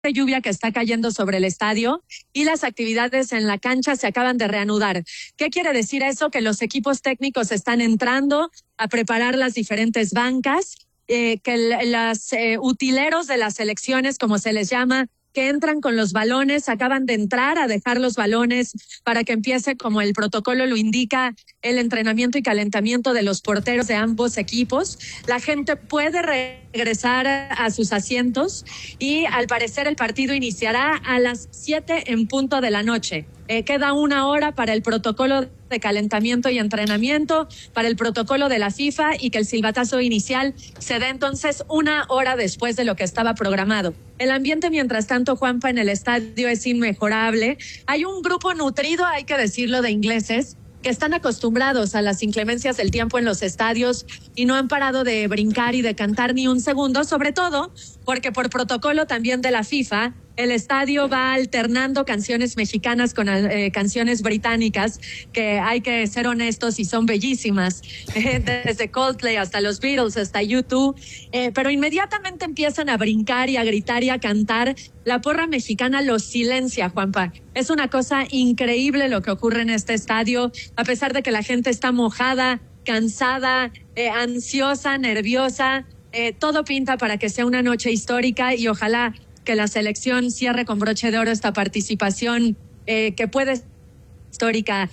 lluvia que está cayendo sobre el estadio y las actividades en la cancha se acaban de reanudar. ¿Qué quiere decir eso? Que los equipos técnicos están entrando a preparar las diferentes bancas, que los utileros de las selecciones, como se les llama, que entran con los balones, acaban de entrar a dejar los balones para que empiece, como el protocolo lo indica, el entrenamiento y calentamiento de los porteros de ambos equipos. La gente puede regresar a sus asientos y al parecer el partido iniciará a las 7 en punto de la noche. Queda 1 hora para el protocolo de calentamiento y entrenamiento, para el protocolo de la FIFA, y que el silbatazo inicial se dé entonces 1 hora después de lo que estaba programado. El ambiente, mientras tanto, Juanpa, en el estadio es inmejorable. Hay un grupo nutrido, hay que decirlo, de ingleses que están acostumbrados a las inclemencias del tiempo en los estadios y no han parado de brincar y de cantar ni un segundo, sobre todo porque por protocolo también de la FIFA, el estadio va alternando canciones mexicanas con canciones británicas, que hay que ser honestos y son bellísimas, desde Coldplay hasta los Beatles, hasta U2, pero inmediatamente empiezan a brincar y a gritar y a cantar. La porra mexicana los silencia, Juanpa. Es una cosa increíble lo que ocurre en este estadio, a pesar de que la gente está mojada, cansada, ansiosa, nerviosa. Todo pinta para que sea una noche histórica y ojalá que la selección cierre con broche de oro esta participación que puede ser histórica.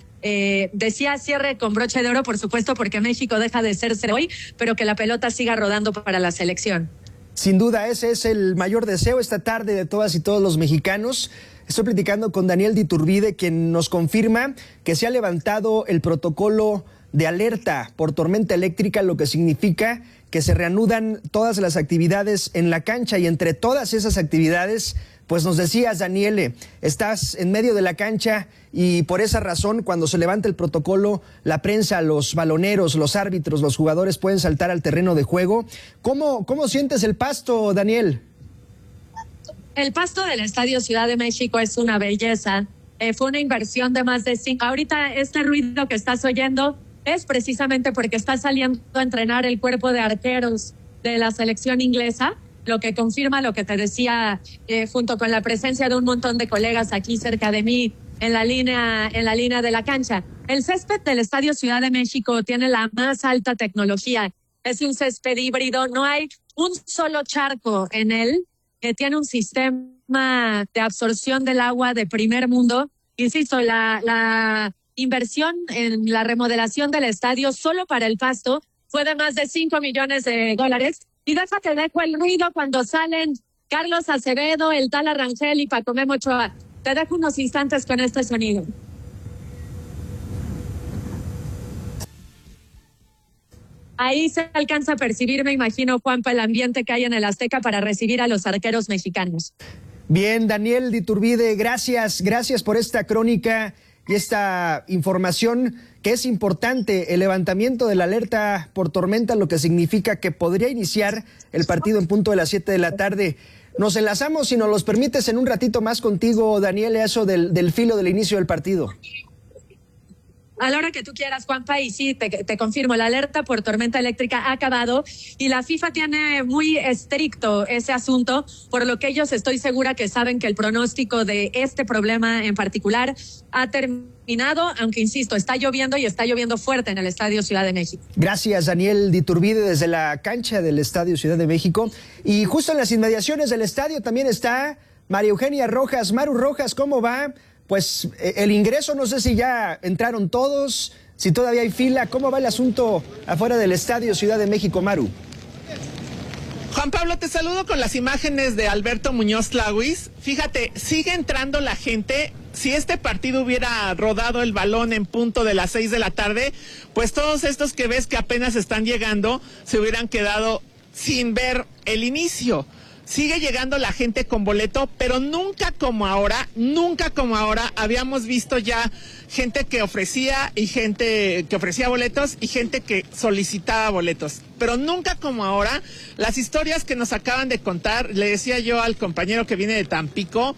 Decía cierre con broche de oro, por supuesto, porque México deja de ser hoy, pero que la pelota siga rodando para la selección. Sin duda, ese es el mayor deseo esta tarde de todas y todos los mexicanos. Estoy platicando con Daniel de Iturbide, quien nos confirma que se ha levantado el protocolo de alerta por tormenta eléctrica, lo que significa que se reanudan todas las actividades en la cancha, y entre todas esas actividades, pues nos decías, Daniele, estás en medio de la cancha y por esa razón, cuando se levanta el protocolo, la prensa, los baloneros, los árbitros, los jugadores pueden saltar al terreno de juego. ¿Cómo sientes el pasto, Daniel? El pasto del Estadio Ciudad de México es una belleza. Fue una inversión de más de 5. Ahorita este ruido que estás oyendo es precisamente porque está saliendo a entrenar el cuerpo de arqueros de la selección inglesa, lo que confirma lo que te decía, junto con la presencia de un montón de colegas aquí cerca de mí en la línea de la cancha. El césped del Estadio Ciudad de México tiene la más alta tecnología. Es un césped híbrido, no hay un solo charco en él, que tiene un sistema de absorción del agua de primer mundo. Insisto, la inversión en la remodelación del estadio solo para el pasto fue de más de $5 millones. Y déjate, dejo el ruido cuando salen Carlos Acevedo, el Tala Rangel y Paco Memo Ochoa. Te dejo unos instantes con este sonido. Ahí se alcanza a percibir, me imagino, Juanpa, el ambiente que hay en el Azteca para recibir a los arqueros mexicanos. Bien, Daniel de Iturbide, gracias por esta crónica y esta información que es importante, el levantamiento de la alerta por tormenta, lo que significa que podría iniciar el partido en punto de las 7 de la tarde. Nos enlazamos, si nos los permites, en un ratito más contigo, Daniel, a eso del filo del inicio del partido. A la hora que tú quieras, Juanpa, y sí, te confirmo, la alerta por tormenta eléctrica ha acabado y la FIFA tiene muy estricto ese asunto, por lo que ellos estoy segura que saben que el pronóstico de este problema en particular ha terminado, aunque insisto, está lloviendo y está lloviendo fuerte en el Estadio Ciudad de México. Gracias, Daniel de Iturbide, desde la cancha del Estadio Ciudad de México. Y justo en las inmediaciones del estadio también está María Eugenia Rojas. Maru Rojas, ¿cómo va? Pues el ingreso, no sé si ya entraron todos, si todavía hay fila. ¿Cómo va el asunto afuera del Estadio Ciudad de México, Maru? Juan Pablo, te saludo con las imágenes de Alberto Muñoz Tlahuis. Fíjate, sigue entrando la gente. Si este partido hubiera rodado el balón en punto de las 6 de la tarde, pues todos estos que ves que apenas están llegando se hubieran quedado sin ver el inicio. Sigue llegando la gente con boleto, pero nunca como ahora habíamos visto ya gente que ofrecía y gente que ofrecía boletos y gente que solicitaba boletos. Pero nunca como ahora, las historias que nos acaban de contar, le decía yo al compañero que viene de Tampico,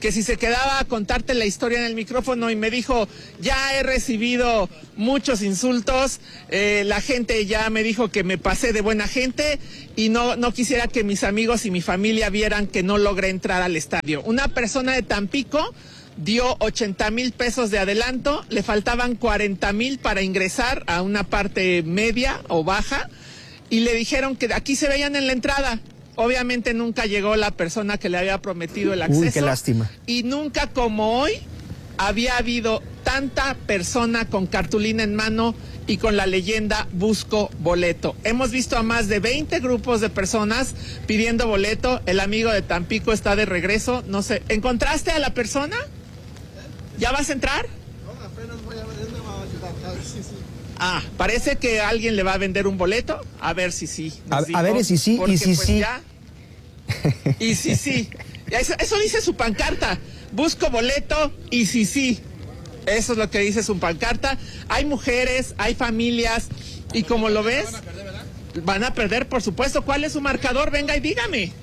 que si se quedaba a contarte la historia en el micrófono, y me dijo, ya he recibido muchos insultos, la gente ya me dijo que me pasé de buena gente y no quisiera que mis amigos y mi familia vieran que no logré entrar al estadio. Una persona de Tampico dio 80,000 pesos de adelanto, le faltaban 40,000 para ingresar a una parte media o baja, y le dijeron que aquí se veían en la entrada. Obviamente nunca llegó la persona que le había prometido el acceso. Uy, qué lástima. Y nunca como hoy había habido tanta persona con cartulina en mano y con la leyenda "Busco boleto". Hemos visto a más de 20 grupos de personas pidiendo boleto. El amigo de Tampico está de regreso. No sé, ¿encontraste a la persona? ¿Ya vas a entrar? No, apenas voy a ver, a ver si sí. Ah, parece que alguien le va a vender un boleto. A ver si sí. A ver si sí, y si sí. Y si sí. Eso dice su pancarta. Busco boleto y si sí. Eso es lo que dice su pancarta. Hay mujeres, hay familias, y como lo ves, van a perder, ¿verdad? Van a perder, por supuesto. ¿Cuál es su marcador? Venga y dígame.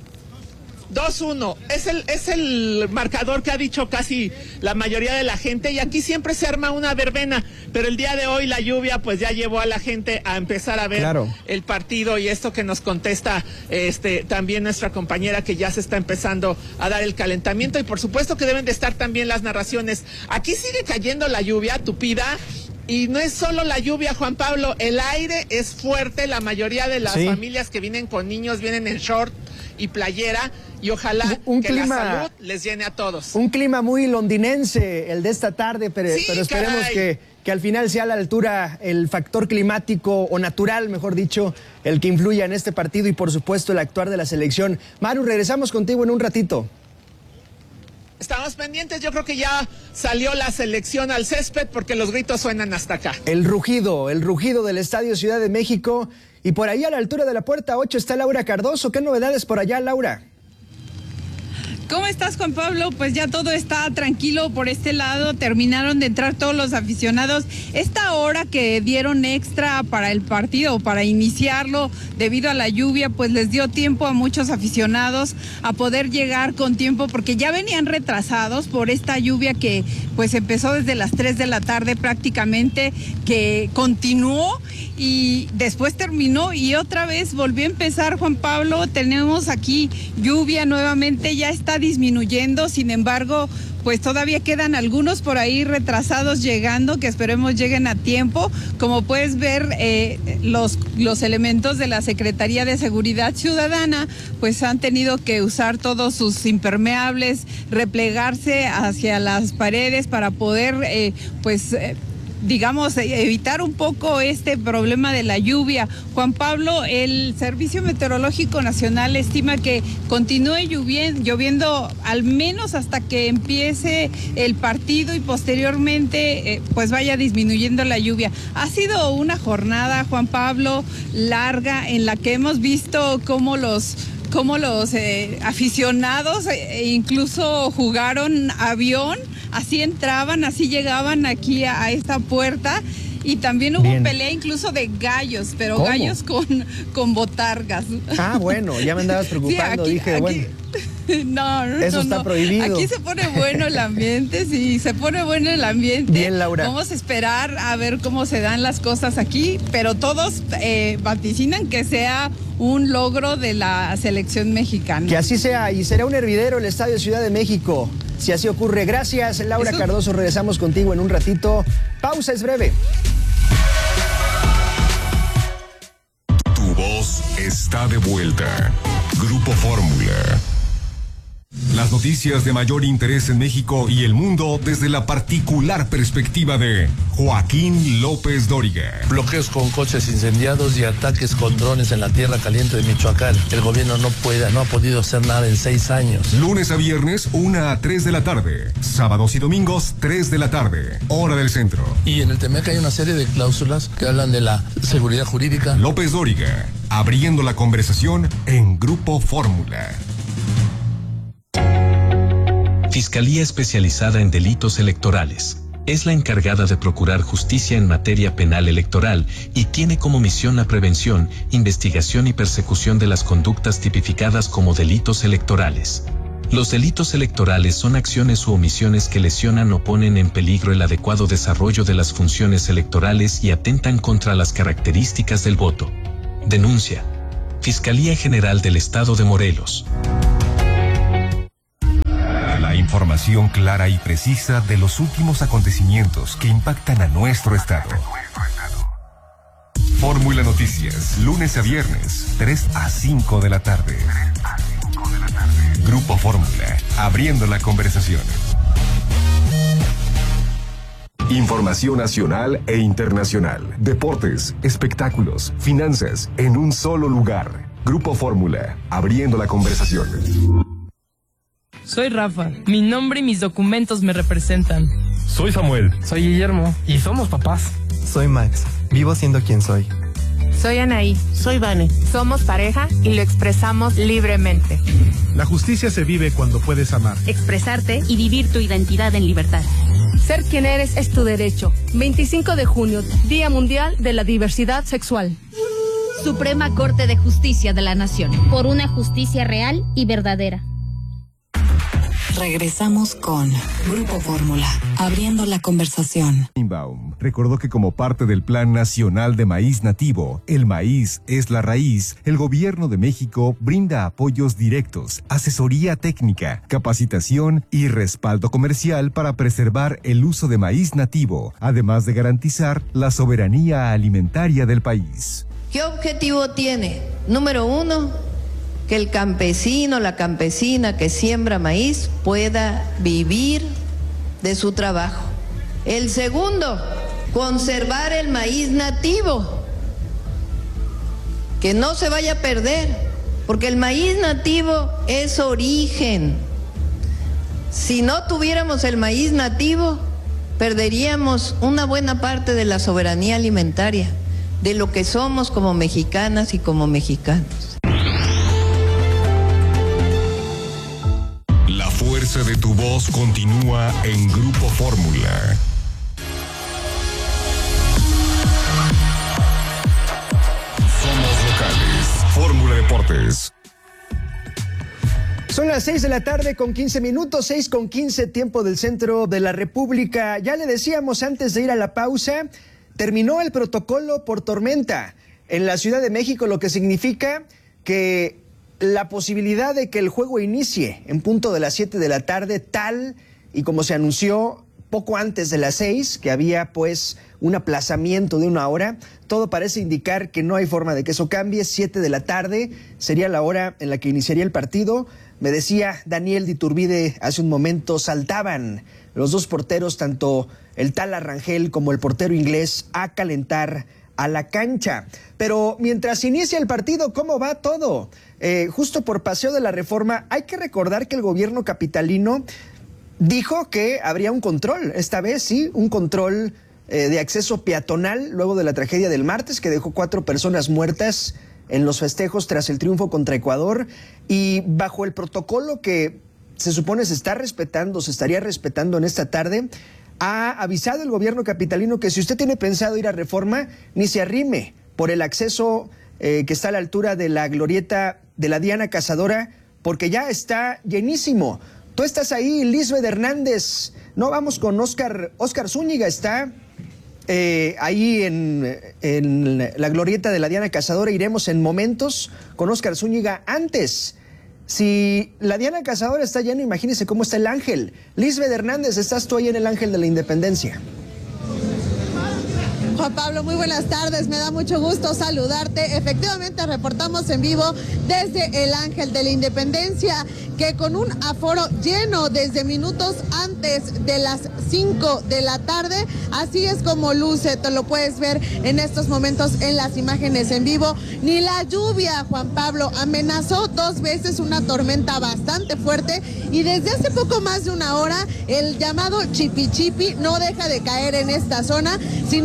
2-1, es el marcador que ha dicho casi la mayoría de la gente, y aquí siempre se arma una verbena, pero el día de hoy la lluvia pues ya llevó a la gente a empezar a ver el partido, y esto que nos contesta también nuestra compañera, que ya se está empezando a dar el calentamiento, y por supuesto que deben de estar también las narraciones. Aquí sigue cayendo la lluvia tupida. Y no es solo la lluvia, Juan Pablo, el aire es fuerte. La mayoría de las familias que vienen con niños vienen en short y playera, y ojalá la salud les llene a todos. Un clima muy londinense el de esta tarde, pero esperemos que al final sea a la altura el factor climático, o natural, mejor dicho, el que influya en este partido, y por supuesto el actuar de la selección. Maru, regresamos contigo en un ratito. Estamos pendientes, yo creo que ya salió la selección al césped, porque los gritos suenan hasta acá. El rugido del Estadio Ciudad de México, y por ahí a la altura de la puerta 8 está Laura Cardoso. ¿Qué novedades por allá, Laura? ¿Cómo estás, Juan Pablo? Pues ya todo está tranquilo por este lado. Terminaron de entrar todos los aficionados. Esta hora que dieron extra para el partido, para iniciarlo debido a la lluvia, pues les dio tiempo a muchos aficionados a poder llegar con tiempo, porque ya venían retrasados por esta lluvia que pues empezó desde las 3 de la tarde prácticamente, que continuó y después terminó y otra vez volvió a empezar, Juan Pablo. Tenemos aquí lluvia nuevamente, ya está disminuyendo, sin embargo, pues todavía quedan algunos por ahí retrasados llegando, que esperemos lleguen a tiempo. Como puedes ver, los elementos de la Secretaría de Seguridad Ciudadana pues han tenido que usar todos sus impermeables, replegarse hacia las paredes para poder digamos, evitar un poco este problema de la lluvia. Juan Pablo, el Servicio Meteorológico Nacional estima que continúe lloviendo al menos hasta que empiece el partido, y posteriormente pues vaya disminuyendo la lluvia. Ha sido una jornada, Juan Pablo, larga, en la que hemos visto cómo los aficionados incluso jugaron avión, así entraban, así llegaban aquí a esta puerta, y también hubo pelea incluso de gallos, pero ¿cómo? Gallos con botargas. Ah, bueno, ya me andabas preocupando, sí, bueno. No, eso está prohibido. Aquí se pone bueno el ambiente, sí, se pone bueno el ambiente. Bien, Laura. Vamos a esperar a ver cómo se dan las cosas aquí, pero todos vaticinan que sea un logro de la selección mexicana. Que así sea, y será un hervidero el Estadio Ciudad de México, si así ocurre. Gracias, Laura Cardoso. Regresamos contigo en un ratito. Pausa, es breve. Tu voz está de vuelta. Grupo Fórmula. Las noticias de mayor interés en México y el mundo desde la particular perspectiva de Joaquín López Dóriga. Bloqueos con coches incendiados y ataques con drones en la tierra caliente de Michoacán. El gobierno no ha podido hacer nada en 6 años. Lunes a viernes, 1 a 3 de la tarde. Sábados y domingos, 3 de la tarde. Hora del centro. Y en el TEMEC hay una serie de cláusulas que hablan de la seguridad jurídica. López Dóriga, abriendo la conversación en Grupo Fórmula. Fiscalía Especializada en Delitos Electorales. Es la encargada de procurar justicia en materia penal electoral y tiene como misión la prevención, investigación y persecución de las conductas tipificadas como delitos electorales. Los delitos electorales son acciones u omisiones que lesionan o ponen en peligro el adecuado desarrollo de las funciones electorales y atentan contra las características del voto. Denuncia. Fiscalía General del Estado de Morelos. La información clara y precisa de los últimos acontecimientos que impactan a nuestro estado. Fórmula Noticias, lunes a viernes, 3 a 5 de la tarde. Grupo Fórmula, abriendo la conversación. Información nacional e internacional, deportes, espectáculos, finanzas, en un solo lugar. Grupo Fórmula, abriendo la conversación. Soy Rafa, mi nombre y mis documentos me representan. Soy Samuel. Soy Guillermo. Y somos papás. Soy Max, vivo siendo quien soy. Soy Anaí. Soy Vane. Somos pareja y lo expresamos libremente. La justicia se vive cuando puedes amar, expresarte y vivir tu identidad en libertad. Ser quien eres es tu derecho. 25 de junio, Día Mundial de la Diversidad Sexual. Suprema Corte de Justicia de la Nación. Por una justicia real y verdadera. Regresamos con Grupo Fórmula, abriendo la conversación. Sheinbaum recordó que como parte del Plan Nacional de Maíz Nativo, el maíz es la raíz, el gobierno de México brinda apoyos directos, asesoría técnica, capacitación y respaldo comercial para preservar el uso de maíz nativo, además de garantizar la soberanía alimentaria del país. ¿Qué objetivo tiene? Número 1, que el campesino, la campesina que siembra maíz pueda vivir de su trabajo. El segundo, conservar el maíz nativo, que no se vaya a perder, porque el maíz nativo es origen. Si no tuviéramos el maíz nativo, perderíamos una buena parte de la soberanía alimentaria, de lo que somos como mexicanas y como mexicanos. La fuerza de tu voz continúa en Grupo Fórmula. Somos locales. Fórmula Deportes. Son las 6 de la tarde con 15 minutos, 6:15, tiempo del centro de la República. Ya le decíamos antes de ir a la pausa, terminó el protocolo por tormenta en la Ciudad de México, lo que significa que la posibilidad de que el juego inicie en punto de las 7 de la tarde, tal y como se anunció poco antes de las 6, que había pues un aplazamiento de 1 hora, todo parece indicar que no hay forma de que eso cambie. 7 de la tarde sería la hora en la que iniciaría el partido. Me decía Daniel Diturbide hace un momento, saltaban los dos porteros, tanto el Tala Rangel como el portero inglés, a calentar a la cancha. Pero mientras inicia el partido, ¿cómo va todo? Justo por Paseo de la Reforma, hay que recordar que el gobierno capitalino dijo que habría un control, esta vez sí, un control de acceso peatonal luego de la tragedia del martes que dejó 4 personas muertas en los festejos tras el triunfo contra Ecuador, y bajo el protocolo que se supone se está respetando, se estaría respetando en esta tarde, ha avisado el gobierno capitalino que si usted tiene pensado ir a Reforma, ni se arrime por el acceso que está a la altura de la glorieta de la Diana Cazadora, porque ya está llenísimo. Tú estás ahí, Lisbeth Hernández. No, vamos con Oscar Zúñiga, está ahí en la glorieta de la Diana Cazadora. Iremos en momentos con Oscar Zúñiga. Antes, si la Diana Cazadora está llena, imagínese cómo está el Ángel. Lisbeth Hernández, estás tú ahí en el Ángel de la Independencia. Juan Pablo, muy buenas tardes, me da mucho gusto saludarte. Efectivamente, reportamos en vivo desde el Ángel de la Independencia, que con un aforo lleno desde minutos antes de las 5 de la tarde, así es como luce, te lo puedes ver en estos momentos en las imágenes en vivo. Ni la lluvia, Juan Pablo, amenazó 2 veces una tormenta bastante fuerte, y desde hace poco más de 1 hora el llamado chipi chipi no deja de caer en esta zona. Sin embargo,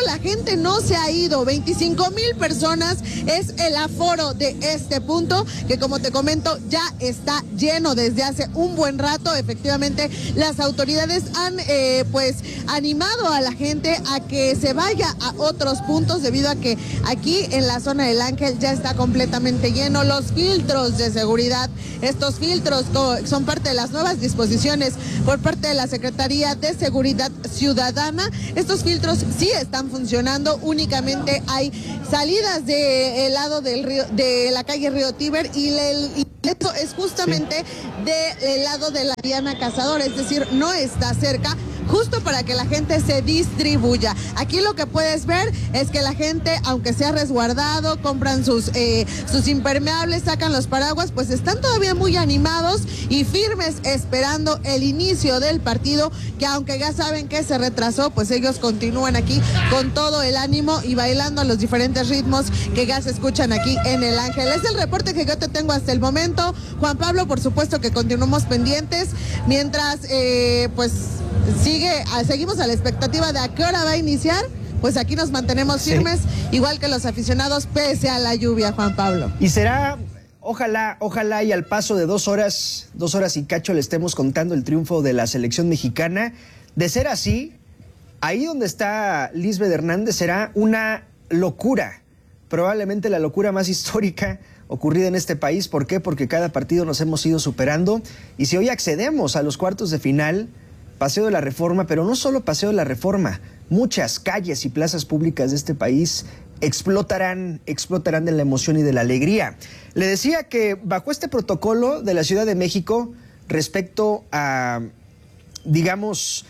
la gente no se ha ido. 25,000 personas es el aforo de este punto, que como te comento ya está lleno desde hace un buen rato. Efectivamente, las autoridades han pues animado a la gente a que se vaya a otros puntos, debido a que aquí en la zona del Ángel ya está completamente lleno. Los filtros de seguridad, estos filtros son parte de las nuevas disposiciones por parte de la Secretaría de Seguridad Ciudadana. Estos filtros sí están funcionando, únicamente hay salidas del lado del río, de la calle Río Tíber, y esto es justamente del lado de la Diana Cazadora, es decir, no está cerca, justo para que la gente se distribuya. Aquí lo que puedes ver es que la gente, aunque sea resguardado, compran sus impermeables, sacan los paraguas, pues están todavía muy animados y firmes esperando el inicio del partido, que aunque ya saben que se retrasó, pues ellos continúan aquí con todo el ánimo y bailando a los diferentes ritmos que ya se escuchan aquí en el Ángel. Es el reporte que yo te tengo hasta el momento, Juan Pablo. Por supuesto que continuamos pendientes, mientras pues seguimos a la expectativa de a qué hora va a iniciar. Pues aquí nos mantenemos firmes, igual que los aficionados, pese a la lluvia, Juan Pablo. Y será, ojalá y al paso de 2 horas y cacho le estemos contando el triunfo de la selección mexicana. De ser así, ahí donde está Lisbeth Hernández será una locura, probablemente la locura más histórica ocurrida en este país. ¿Por qué? Porque cada partido nos hemos ido superando, y si hoy accedemos a los cuartos de final, Paseo de la Reforma, pero no solo Paseo de la Reforma, muchas calles y plazas públicas de este país explotarán de la emoción y de la alegría. Le decía que bajo este protocolo de la Ciudad de México respecto a, digamos,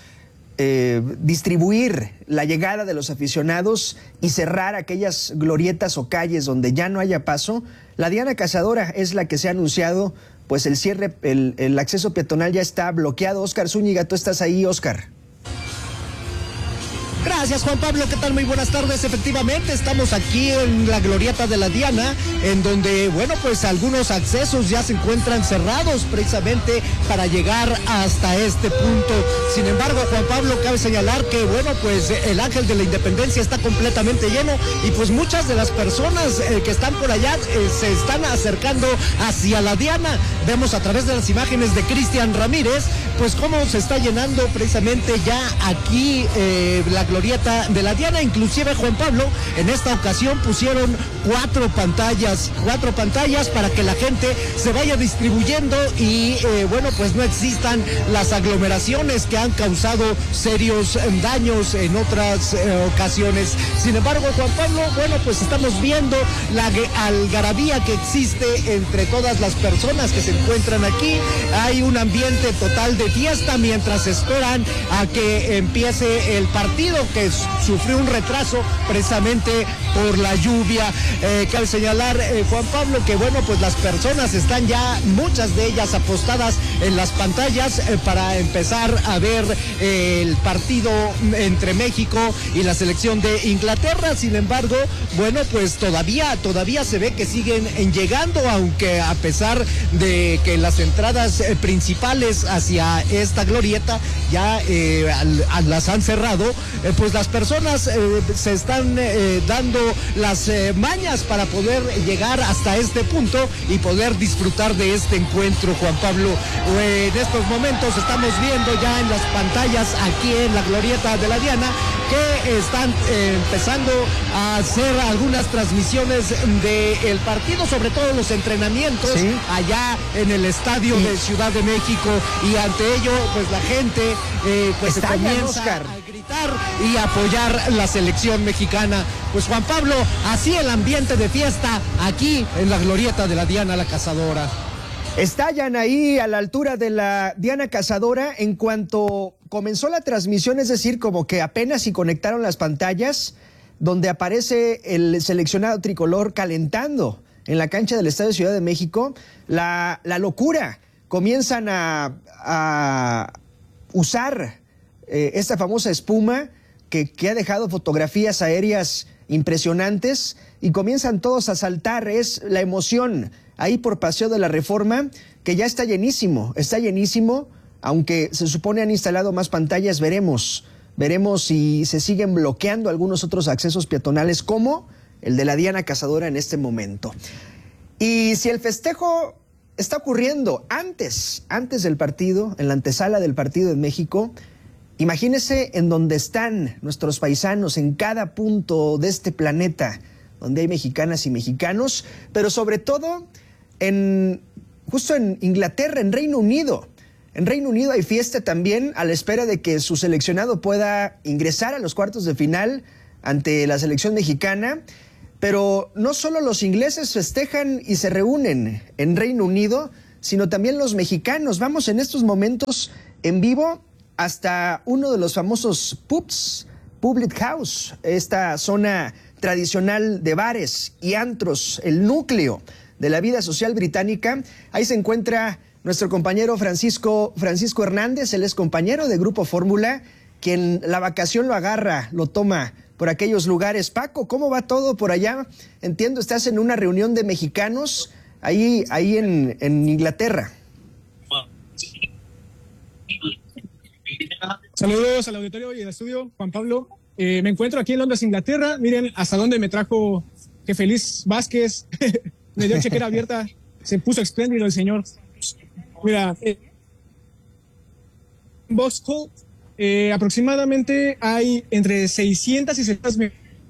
distribuir la llegada de los aficionados y cerrar aquellas glorietas o calles donde ya no haya paso, la Diana Cazadora es la que se ha anunciado, pues el cierre, el acceso peatonal ya está bloqueado. Óscar Zúñiga, tú estás ahí, Óscar. Gracias, Juan Pablo, ¿qué tal? Muy buenas tardes. Efectivamente, estamos aquí en la glorieta de la Diana, en donde, bueno, pues algunos accesos ya se encuentran cerrados precisamente para llegar hasta este punto. Sin embargo, Juan Pablo, cabe señalar que, bueno, pues el Ángel de la Independencia está completamente lleno, y pues muchas de las personas que están por allá se están acercando hacia la Diana. Vemos a través de las imágenes de Cristian Ramírez, pues cómo se está llenando precisamente ya aquí la glorieta de la Diana. Inclusive, Juan Pablo, en esta ocasión pusieron 4 pantallas para que la gente se vaya distribuyendo y bueno, pues no existan las aglomeraciones que han causado serios daños en otras ocasiones. Sin embargo, Juan Pablo, bueno, pues estamos viendo la algarabía que existe entre todas las personas que se encuentran aquí. Hay un ambiente total de fiesta mientras esperan a que empiece el partido, que sufrió un retraso precisamente por la lluvia. Cabe señalar, Juan Pablo, que bueno, pues las personas están ya, muchas de ellas apostadas en las pantallas para empezar a ver el partido entre México y la selección de Inglaterra. Sin embargo, bueno, pues todavía se ve que siguen llegando, aunque a pesar de que las entradas principales hacia esta glorieta ya las han cerrado, pues las personas se están dando las mañas para poder llegar hasta este punto y poder disfrutar de este encuentro, Juan Pablo. En estos momentos estamos viendo ya en las pantallas aquí en la glorieta de la Diana que están empezando a hacer algunas transmisiones del partido, sobre todo los entrenamientos allá en el estadio de Ciudad de México, y ante ello pues la gente pues se comienza a gritar y apoyar la selección mexicana. Pues, Juan Pablo, así el ambiente de fiesta aquí en la glorieta de la Diana la Cazadora. Estallan ahí a la altura de la Diana Cazadora. En cuanto comenzó la transmisión, es decir, como que apenas si conectaron las pantallas, donde aparece el seleccionado tricolor calentando en la cancha del Estadio Ciudad de México, la locura. Comienzan a usar esta famosa espuma que ha dejado fotografías aéreas impresionantes, y comienzan todos a saltar. Es la emoción ahí por Paseo de la Reforma, que ya está llenísimo, aunque se supone han instalado más pantallas. Veremos Veremos si se siguen bloqueando algunos otros accesos peatonales como el de la Diana Cazadora en este momento. Y si el festejo está ocurriendo antes del partido, en la antesala del partido en México, imagínese en donde están nuestros paisanos, en cada punto de este planeta, donde hay mexicanas y mexicanos, pero sobre todo justo en Inglaterra, en Reino Unido. En Reino Unido hay fiesta también a la espera de que su seleccionado pueda ingresar a los cuartos de final ante la selección mexicana. Pero no solo los ingleses festejan y se reúnen en Reino Unido, sino también los mexicanos. Vamos en estos momentos en vivo hasta uno de los famosos pubs, Public House, esta zona tradicional de bares y antros, el núcleo de la vida social británica. Ahí se encuentra nuestro compañero Francisco Hernández, él es compañero de Grupo Fórmula, quien la vacación lo agarra, lo toma por aquellos lugares. Paco, ¿cómo va todo por allá? Entiendo, estás en una reunión de mexicanos ahí en Inglaterra. Saludos al auditorio y al estudio, Juan Pablo. Me encuentro aquí en Londres, Inglaterra. Miren hasta dónde me trajo que Feliz Vázquez. Me dio chequera abierta. Se puso espléndido el señor. Mira, en Vauxhall aproximadamente hay entre 600 y 700.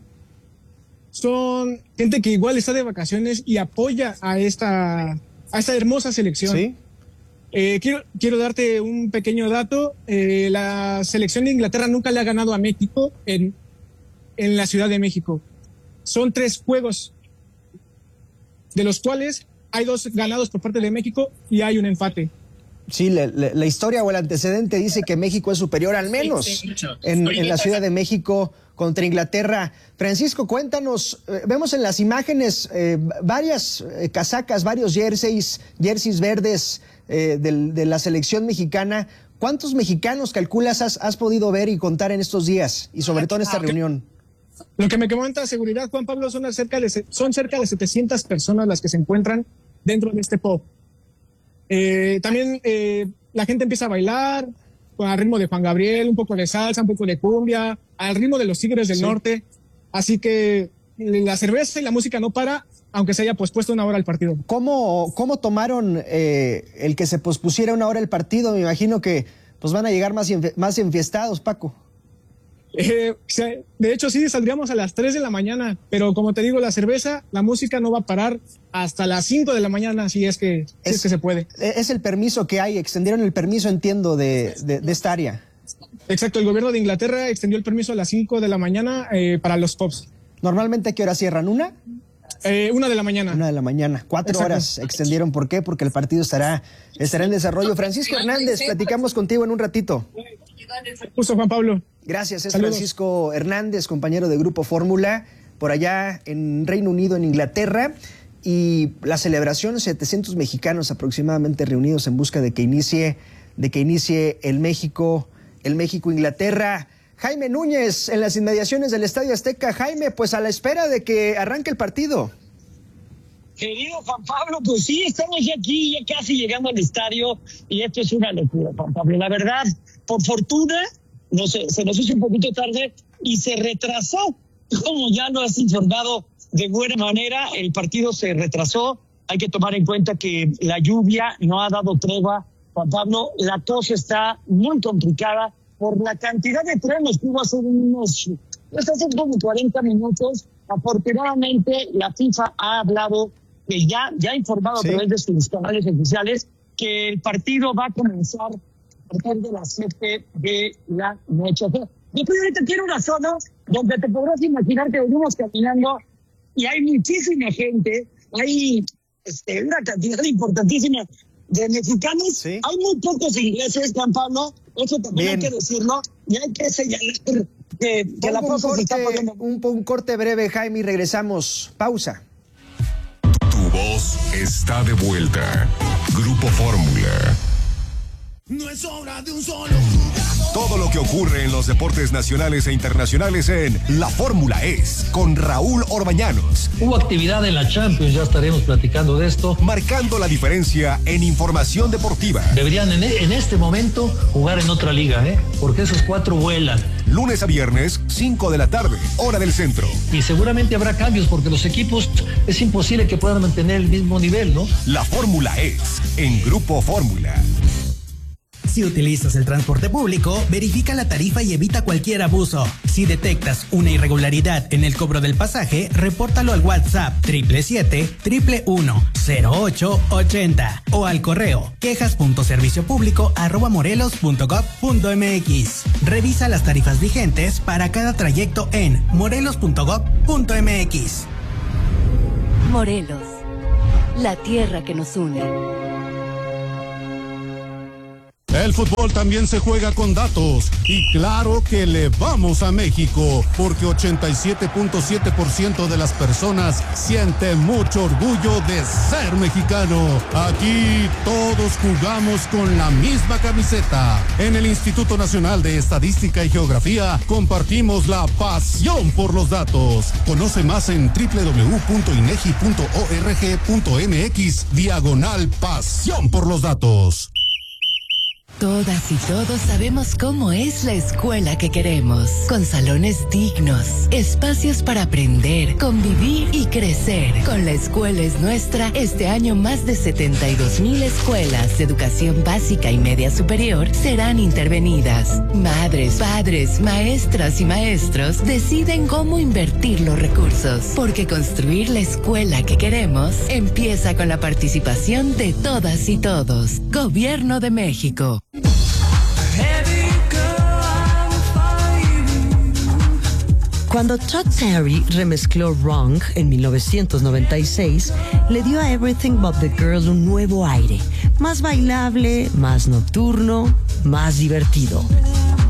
Son gente que igual está de vacaciones y apoya a esta hermosa selección. ¿Sí? Quiero darte un pequeño dato. La selección de Inglaterra nunca le ha ganado a México en la Ciudad de México. Son 3 juegos, de los cuales hay 2 ganados por parte de México y hay un empate. Sí, la historia o el antecedente dice que México es superior al menos en la Ciudad de México contra Inglaterra. Francisco, cuéntanos, vemos en las imágenes varias casacas, varios jerseys verdes de la selección mexicana. ¿Cuántos mexicanos calculas has podido ver y contar en estos días y sobre todo en esta reunión? Lo que me comenta seguridad, Juan Pablo, son cerca de 700 personas las que se encuentran dentro de este pub. También la gente empieza a bailar al ritmo de Juan Gabriel, un poco de salsa, un poco de cumbia, al ritmo de los Tigres del Norte. Así que la cerveza y la música no para, aunque se haya pospuesto 1 hora el partido. ¿Cómo tomaron el que se pospusiera 1 hora el partido? Me imagino que pues van a llegar más enfiestados, Paco. De hecho, sí, saldríamos a las 3 de la mañana, pero como te digo, la cerveza, la música no va a parar hasta las 5 de la mañana, si es que se puede. Es el permiso que hay, extendieron el permiso, entiendo, de esta área. Exacto, el gobierno de Inglaterra extendió el permiso a las 5 de la mañana para los pubs. ¿Normalmente a qué hora cierran? ¿1? 1 de la mañana. 1 de la mañana. 4 horas extendieron. ¿Por qué? Porque el partido estará en desarrollo. Francisco Hernández, platicamos contigo en un ratito. Justo, Juan Pablo. Gracias, Saludos. Francisco Hernández, compañero de Grupo Fórmula, por allá en Reino Unido, en Inglaterra. Y la celebración, 700 mexicanos aproximadamente reunidos en busca de que inicie el México-Inglaterra. Jaime Núñez, en las inmediaciones del Estadio Azteca. Jaime, pues a la espera de que arranque el partido. Querido Juan Pablo, pues sí, estamos ya aquí, ya casi llegando al estadio, y esto es una locura, Juan Pablo. La verdad, por fortuna, se nos hizo un poquito tarde y se retrasó, como ya lo has informado de buena manera, el partido se retrasó. Hay que tomar en cuenta que la lluvia no ha dado tregua, Juan Pablo. La cosa está muy complicada por la cantidad de trenes que hubo hace como 40 minutos. Afortunadamente, la FIFA ha hablado, que ya ha informado a través de sus canales oficiales, que el partido va a comenzar a partir de las 7 de la noche. Yo ahorita quiero una zona donde te podrás imaginar que venimos caminando y hay muchísima gente, hay una cantidad importantísima de mexicanos. ¿Sí? Hay muy pocos ingleses, Juan Pablo, eso también hay que decirlo, y hay que señalar que la cosa se está poniendo. Un corte breve, Jaime, y regresamos. Pausa. Tu voz está de vuelta. Grupo Fórmula. No es obra de un solo jugador. Todo lo que ocurre en los deportes nacionales e internacionales en La Fórmula es con Raúl Orbañanos. Hubo actividad en la Champions, ya estaremos platicando de esto. Marcando la diferencia en información deportiva. Deberían en este momento jugar en otra liga, porque esos 4 vuelan. lunes a viernes, 5 de la tarde, hora del centro. Y seguramente habrá cambios porque los equipos es imposible que puedan mantener el mismo nivel, ¿no? La fórmula es en Grupo Fórmula. Si utilizas el transporte público, verifica la tarifa y evita cualquier abuso. Si detectas una irregularidad en el cobro del pasaje, repórtalo al WhatsApp 777-111-0880 o al correo quejas.serviciopublico@morelos.gov.mx. Revisa las tarifas vigentes para cada trayecto en morelos.gov.mx. Morelos, la tierra que nos une. El fútbol también se juega con datos y claro que le vamos a México porque 87.7% de las personas sienten mucho orgullo de ser mexicano. Aquí todos jugamos con la misma camiseta. En el Instituto Nacional de Estadística y Geografía compartimos la pasión por los datos. Conoce más en www.inegi.org.mx/pasión por los datos. Todas y todos sabemos cómo es la escuela que queremos, con salones dignos, espacios para aprender, convivir y crecer. Con La Escuela es Nuestra, este año más de 72,000 escuelas de educación básica y media superior serán intervenidas. Madres, padres, maestras y maestros deciden cómo invertir los recursos, porque construir la escuela que queremos empieza con la participación de todas y todos. Gobierno de México. Cuando Todd Terry remezcló Wrong en 1996, le dio a Everything But the Girl un nuevo aire, más bailable, más nocturno, más divertido.